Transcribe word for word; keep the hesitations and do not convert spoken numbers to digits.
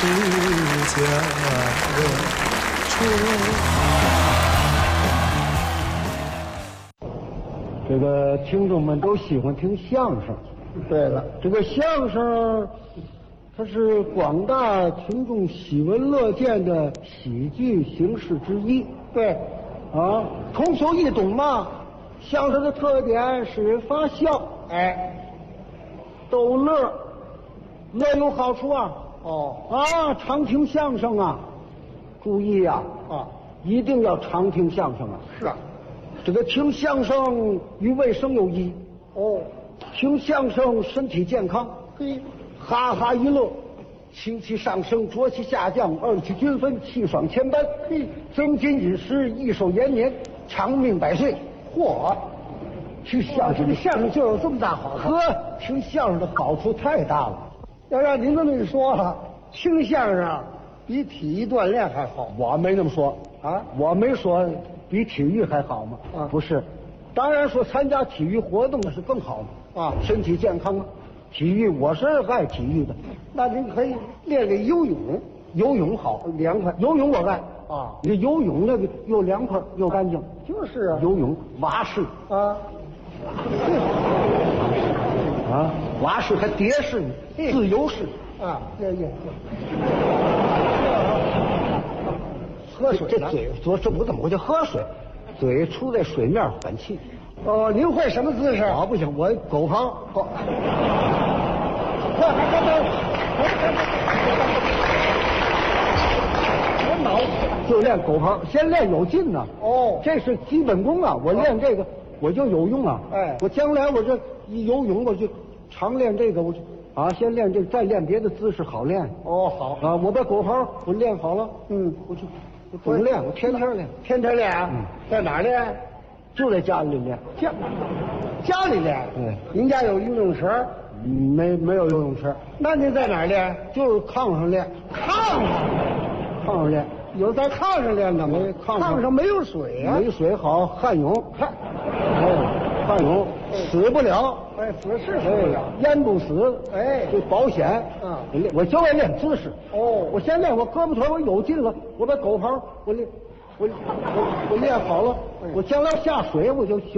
家人。 这个听众们都喜欢听相声。 对了， 这个相声，它是广大群众喜闻乐见的喜剧形式之一。 对， 啊，通俗易懂嘛。相声的特点使人发笑， 哎， 逗乐，乐有好处啊。 哦， 啊，常听相声啊，注意呀、啊， 啊， 一定要常听相声啊。 是啊， 这个听相声与卫生有益。 哦， 听相声身体健康， 嘿， 哈哈一乐，情气上升，浊气下降，二气均分，气爽千般，嘿，增进饮食，益寿延年，长命百岁。嚯，听相声， 这个相声就有这么大好处。 呵，听相声的好处太大了。 要让您这么一说了，听相声比体育锻炼还好。 我没那么说啊， 我没说比体育还好嘛。 啊， 不是，当然说参加体育活动那是更好嘛。 啊， 身体健康啊。体育我是爱体育的。 那您可以练练游泳， 游泳好， 凉快。 游泳我爱啊， 你游泳那个又凉快又干净。 就是啊， 游泳蛙式啊， 啊，蛙式还蝶式呢，自由式啊，这也喝水呢。 这嘴说这不怎么我就喝水，嘴出在水面缓气。 哦，您会什么姿势？ 我不行，我狗刨。 哦，还还还我脑就练狗刨，先练有劲呢。 哦， 这是基本功啊！我练这个我就有用啊。 哎， 我将来我这一游泳我就常练这个，我就啊先练这个，再练别的姿势好练。 哦，好啊，我把狗刨我练好了， 嗯， 我就我总练，我天天练， 天天练啊。 嗯， 在哪儿练？ 就在家里练。 家家里练。 对， 您家有游泳池？ 嗯没没有游泳池， 那您在哪儿练？ 就是炕上练， 炕上。 炕上练。 有在炕上练的吗？ 没炕上炕上没有水啊。 没水好旱泳， 看， 哎，旱泳死不了， 哎，死是死不了。 哎，淹不死， 哎， 这保险。 嗯， 我练，我就爱练姿势。 哦， 我先练，我胳膊腿我有劲了，我把狗刨我练，我我我练好了，我将来下水我就。